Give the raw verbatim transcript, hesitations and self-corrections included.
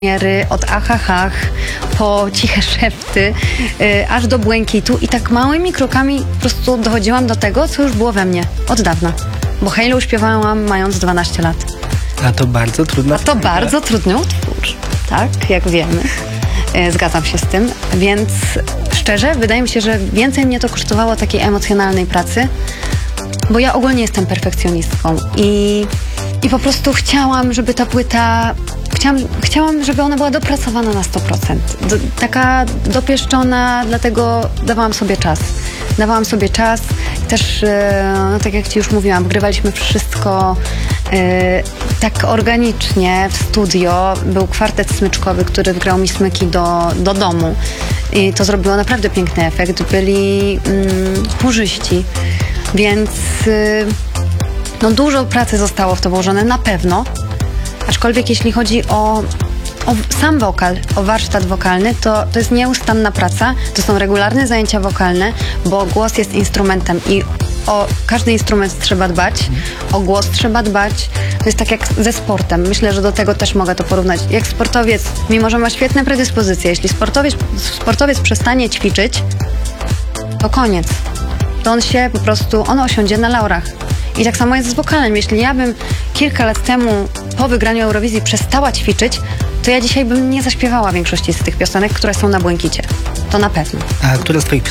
Od achachach po ciche szepty, yy, aż do błękitu i tak małymi krokami po prostu dochodziłam do tego, co już było we mnie od dawna. Bo Halo śpiewałam mając dwanaście lat. A to bardzo trudno. A to bardzo trudny utwór, tak, jak wiemy. Yy, zgadzam się z tym, więc szczerze, wydaje mi się, że więcej mnie to kosztowało takiej emocjonalnej pracy, bo ja ogólnie jestem perfekcjonistką i, i po prostu chciałam, żeby ta płyta Chciałam, chciałam, żeby ona była dopracowana na sto procent. Do, taka dopieszczona, dlatego dawałam sobie czas. Dawałam sobie czas. Też, e, no tak jak ci już mówiłam, wgrywaliśmy wszystko e, tak organicznie w studio. Był kwartet smyczkowy, który wgrał mi smyki do, do domu. I to zrobiło naprawdę piękny efekt. Byli mm, chórzyści, więc e, no dużo pracy zostało w to włożone, na pewno. Aczkolwiek jeśli chodzi o, o sam wokal, o warsztat wokalny, to, to jest nieustanna praca, to są regularne zajęcia wokalne, bo głos jest instrumentem i o każdy instrument trzeba dbać, o głos trzeba dbać. To jest tak jak ze sportem. Myślę, że do tego też mogę to porównać. Jak sportowiec, mimo że ma świetne predyspozycje, jeśli sportowiec, sportowiec przestanie ćwiczyć, to koniec. To on się po prostu, on osiądzie na laurach. I tak samo jest z wokalem. Jeśli ja bym kilka lat temu po wygraniu Eurowizji przestała ćwiczyć, to ja dzisiaj bym nie zaśpiewała większości z tych piosenek, które są na Błękicie. To na pewno. A która z twoich